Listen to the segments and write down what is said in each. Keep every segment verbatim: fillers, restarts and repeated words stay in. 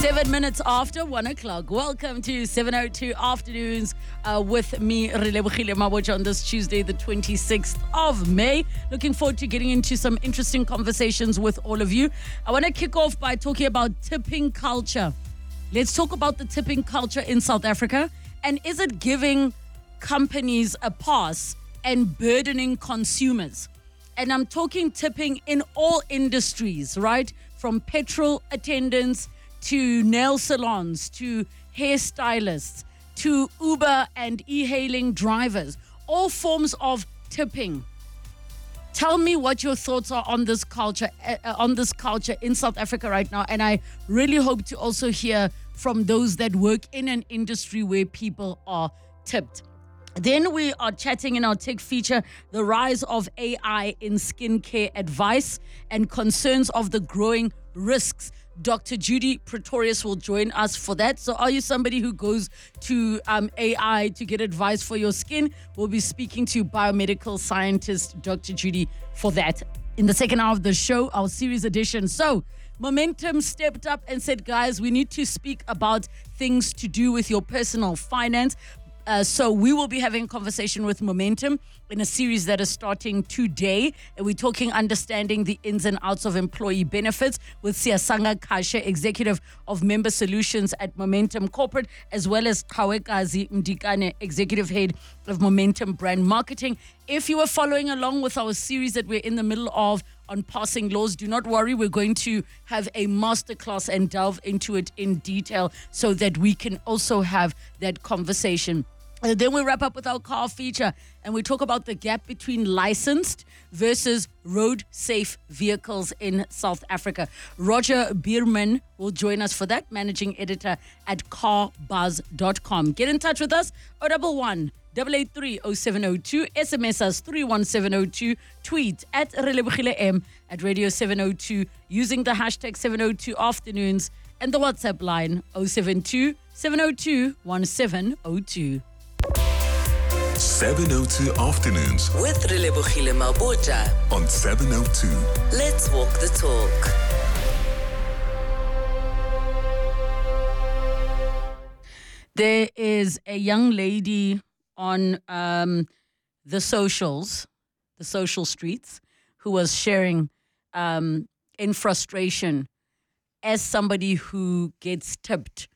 Seven minutes after one o'clock. Welcome to seven oh two Afternoons uh, with me, Relebohile Mabotja, on this Tuesday, the twenty-sixth of May. Looking forward to getting into some interesting conversations with all of you. I want to kick off by talking about tipping culture. Let's talk about the tipping culture in South Africa. And is it giving companies a pass and burdening consumers? And I'm talking tipping in all industries, right? From petrol attendants to nail salons, to hairstylists, to Uber and e-hailing drivers, all forms of tipping. Tell me what your thoughts are on this culture, uh, on this culture in South Africa right now. And I really hope to also hear from those that work in an industry where people are tipped. Then we are chatting in our tech feature, the rise of A I in skincare advice and concerns of the growing risks. Doctor Judy Pretorius will join us for that. So are you somebody who goes to um, A I to get advice for your skin? We'll be speaking to biomedical scientist Doctor Judy for that in the second hour of the show, our series edition. So Momentum stepped up and said, guys, we need to speak about things to do with your personal finance. Uh, so we will be having a conversation with Momentum in a series that is starting today. And we're talking understanding the ins and outs of employee benefits with Siyasanga Kashe, Executive of Member Solutions at Momentum Corporate, as well as Kawekazi Mdikane, Executive Head of Momentum Brand Marketing. If you are following along with our series that we're in the middle of on passing laws, do not worry. We're going to have a masterclass and delve into it in detail so that we can also have that conversation. Uh, then we wrap up with our car feature and we talk about the gap between licensed versus road safe vehicles in South Africa. Roger Bierman will join us for that, managing editor at car buzz dot com. Get in touch with us, oh one one, eight eight three, oh seven oh two, S M S us three one seven oh two, tweet at Relebohile M, at Radio seven oh two, using the hashtag seven oh two Afternoons, and the WhatsApp line oh seven two, seven oh two, one seven oh two. seven oh two Afternoons with Relebohile Mabotja on seven oh two. Let's walk the talk. There is a young lady on um, the socials, the social streets, who was sharing um, in frustration as somebody who gets tipped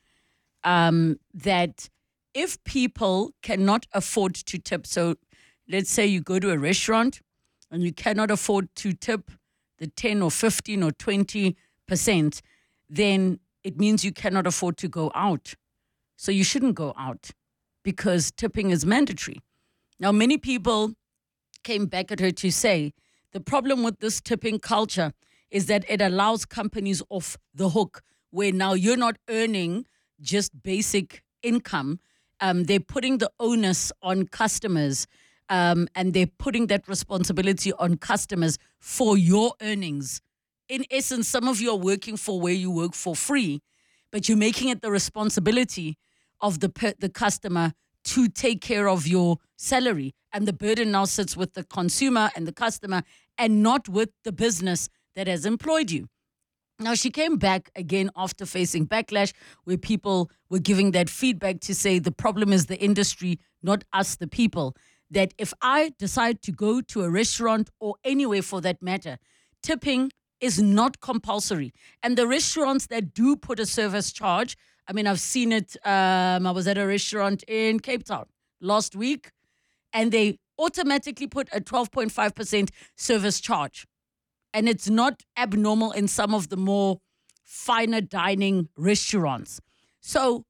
um, that if people cannot afford to tip, so let's say you go to a restaurant and you cannot afford to tip the ten or fifteen or twenty percent, then it means you cannot afford to go out. So you shouldn't go out because tipping is mandatory. Now, many people came back at her to say the problem with this tipping culture is that it allows companies off the hook, where now you're not earning just basic income. Um, they're putting the onus on customers um, and they're putting that responsibility on customers for your earnings. In essence, some of you are working for where you work for free, but you're making it the responsibility of the per- the customer to take care of your salary. And the burden now sits with the consumer and the customer and not with the business that has employed you. Now, she came back again after facing backlash where people were giving that feedback to say the problem is the industry, not us, the people. That if I decide to go to a restaurant or anywhere for that matter, tipping is not compulsory. And the restaurants that do put a service charge, I mean, I've seen it. Um, I was at a restaurant in Cape Town last week and they automatically put a twelve point five percent service charge. And it's not abnormal in some of the more finer dining restaurants. So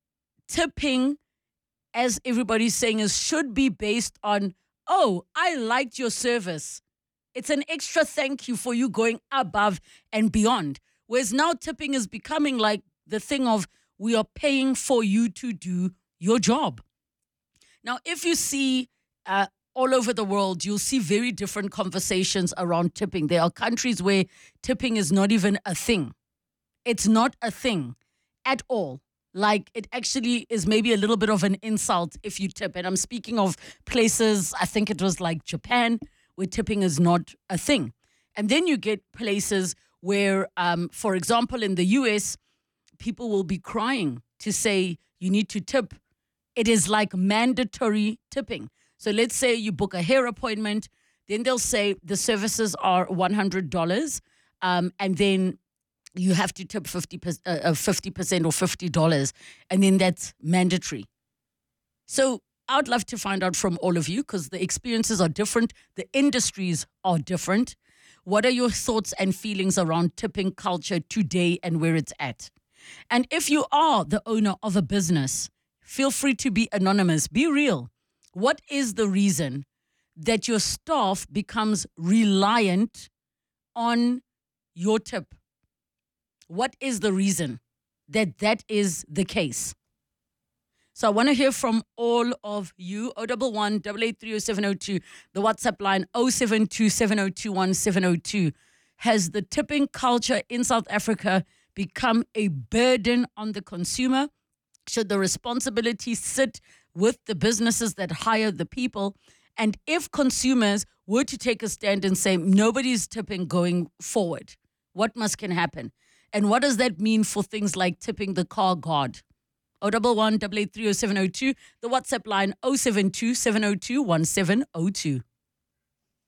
tipping, as everybody's saying, is should be based on, oh, I liked your service. It's an extra thank you for you going above and beyond. Whereas now tipping is becoming like the thing of we are paying for you to do your job. Now, if you see uh, all over the world, you'll see very different conversations around tipping. There are countries where tipping is not even a thing. It's not a thing at all. Like, it actually is maybe a little bit of an insult if you tip. And I'm speaking of places, I think it was like Japan, where tipping is not a thing. And then you get places where, um, for example, in the U S, people will be crying to say you need to tip. It is like mandatory tipping. So let's say you book a hair appointment, then they'll say the services are one hundred dollars, um, and then you have to tip fifty percent, uh, fifty percent or fifty dollars, and then that's mandatory. So I'd love to find out from all of you, because the experiences are different, the industries are different. What are your thoughts and feelings around tipping culture today and where it's at? And if you are the owner of a business, feel free to be anonymous. Be real. What is the reason that your staff becomes reliant on your tip? What is the reason that that is the case? So I want to hear from all of you. oh one one, eight eight three oh seven oh two. The WhatsApp line oh seven two seven oh two one seven oh two. Has the tipping culture in South Africa become a burden on the consumer? Should the responsibility sit with the businesses that hire the people? And if consumers were to take a stand and say nobody's tipping going forward, what must can happen? And what does that mean for things like tipping the car guard? oh one one, eight eight three oh seven oh two. The WhatsApp line oh seven two seven oh two one seven oh two.